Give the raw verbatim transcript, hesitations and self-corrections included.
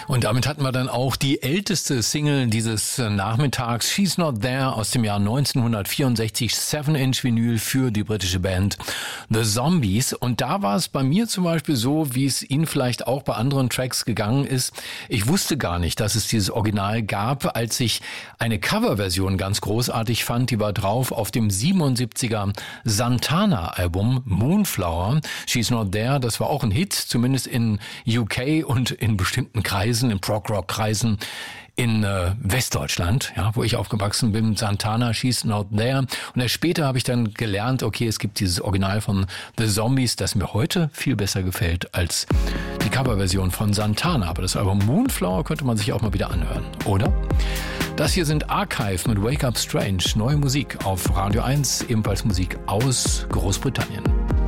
Und damit hatten wir dann auch die älteste Single dieses Nachmittags, She's Not There, aus dem Jahr neunzehnhundertvierundsechzig, seven inch Vinyl für die britische Band The Zombies. Und da war es bei mir zum Beispiel so, wie es Ihnen vielleicht auch bei anderen Tracks gegangen ist. Ich wusste gar nicht, dass es dieses Original gab, als ich eine Coverversion ganz großartig fand. Die war drauf auf dem siebenundsiebziger Santana-Album Moonflower. She's Not There, das war auch ein Hit, zumindest in U K und in bestimmten Kreisen, in Prog-Rock-Kreisen in äh, Westdeutschland, ja, wo ich aufgewachsen bin, Santana, She's Not There. Und erst später habe ich dann gelernt, okay, es gibt dieses Original von The Zombies, das mir heute viel besser gefällt als die Coverversion von Santana. Aber das Album Moonflower könnte man sich auch mal wieder anhören, oder? Das hier sind Archive mit Wake Up Strange, neue Musik auf Radio eins, ebenfalls Musik aus Großbritannien.